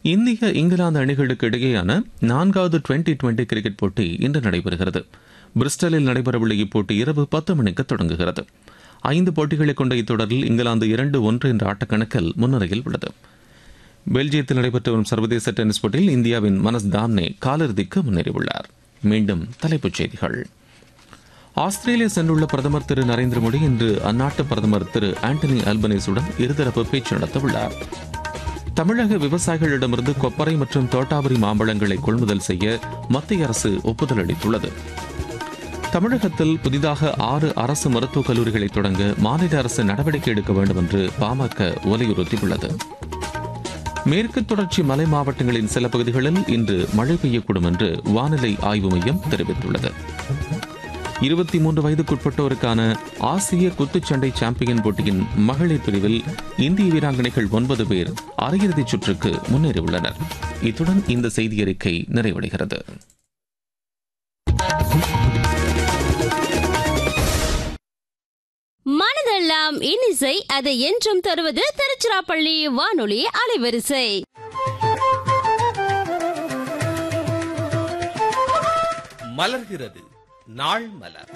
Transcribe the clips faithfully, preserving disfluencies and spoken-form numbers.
இந்திய இங்கிலாந்து அணிகளுக்கு இடையேயான நான்காவது டுவெண்டி டுவெண்டி கிரிக்கெட் போட்டி இன்று நடைபெறுகிறது. பிரிஸ்டலில் நடைபெறவுள்ள இப்போட்டி இரவு பத்து மணிக்கு தொடங்குகிறது. ஐந்து போட்டிகளை கொண்ட இத்தொடரில் இங்கிலாந்து இரண்டு ஒன்று என்ற ஆட்டக்கணக்கில் முன்னிலையில் உள்ளது. பெல்ஜியத்தில் நடைபெற்று வரும் சர்வதேச டென்னிஸ் போட்டியில் இந்தியாவின் மனஸ் தாம்னே காலிறுதிக்கு முன்னேறியுள்ளார். மீண்டும் தலைப்புச் செய்திகள். ஆஸ்திரேலியா சென்றுள்ள பிரதமர் திரு நரேந்திர மோடி இன்று அந்நாட்டு பிரதமர் திரு ஆண்டனி அல்பனீஸுடன் இருதரப்பு பேச்சு நடத்தவுள்ளார். தமிழக விவசாயிகளிடமிருந்து கொப்பரை மற்றும் தோட்டாவரி மாம்பழங்களை கொள்முதல் செய்ய மத்திய அரசு ஒப்புதல் அளித்துள்ளது. தமிழகத்தில் புதிதாக ஆறு அரசு மருத்துவக் கல்லூரிகளை தொடங்க மாநில அரசு நடவடிக்கை எடுக்க வேண்டும் என்று பாமக வலியுறுத்தியுள்ளது. மேற்கு தொடர்ச்சி மலை மாவட்டங்களின் சில பகுதிகளில் இன்று மழை பெய்யக்கூடும் என்று வானிலை ஆய்வு மையம் தெரிவித்துள்ளது. இருபத்தி மூன்று வயதுக்குட்பட்டோருக்கான ஆசிய குத்துச்சண்டை சாம்பியன் போட்டியின் மகளிர் பிரிவில் இந்திய வீராங்கனைகள் ஒன்பது பேர் அரையிறுதிச் சுற்றுக்கு முன்னேறியுள்ளனர். இத்துடன் இந்த செய்தி அறிக்கை நிறைவடைகிறது. மனதெல்லாம் இன்னிசை, அதை என்றும் தருவது திருச்சிராப்பள்ளி வானொலி அலைவரிசை. மலர்கிறது நாள் மலர்.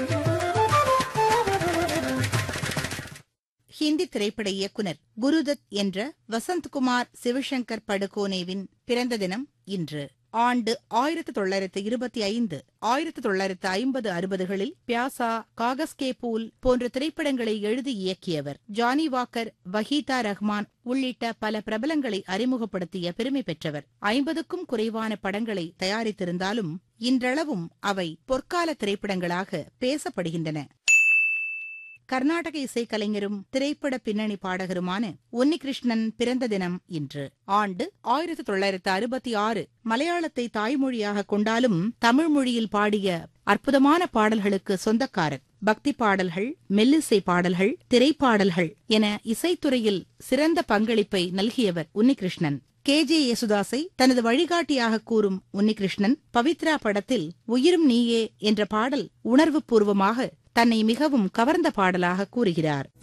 ஹிந்தி திரைப்பட இயக்குனர் குருதத் என்ற வசந்த்குமார் சிவசங்கர் படுகோனேவின் பிறந்த தினம் இன்று. ஆண்டு ஆயிரத்தி தொள்ளாயிரத்து இருபத்தி ஐந்து. ஆயிரத்தி தொள்ளாயிரத்து ஐம்பது அறுபதுகளில் பியாசா, காகஸ் கே பூல் போன்ற திரைப்படங்களை எழுதி இயக்கியவர். ஜானி வாக்கர், வஹீதா ரஹ்மான் உள்ளிட்ட பல பிரபலங்களை அறிமுகப்படுத்திய பெருமை பெற்றவர். ஐம்பதுக்கும் குறைவான படங்களை தயாரித்திருந்தாலும் இன்றளவும் அவை பொற்கால திரைப்படங்களாக பேசப்படுகின்றன. கர்நாடக இசைக்கலைஞரும் திரைப்பட பின்னணி பாடகருமான உன்னிகிருஷ்ணன் பிறந்த தினம் இன்று. ஆண்டு ஆயிரத்தி தொள்ளாயிரத்து அறுபத்தி ஆறு. மலையாளத்தை தாய்மொழியாக கொண்டாலும் தமிழ் மொழியில் பாடிய அற்புதமான பாடல்களுக்கு சொந்தக்காரர். பக்தி பாடல்கள், மெல்லிசை பாடல்கள், திரைப்பாடல்கள் என இசைத்துறையில் சிறந்த பங்களிப்பை நல்கியவர் உன்னிகிருஷ்ணன். கே ஜே யேசுதாஸை தனது வழிகாட்டியாக கூறும் உன்னிகிருஷ்ணன் பவித்ரா படத்தில் உயிரும் நீயே என்ற பாடல் உணர்வு பூர்வமாக தன்னை மிகவும் கவர்ந்த பாடலாக கூறுகிறார்.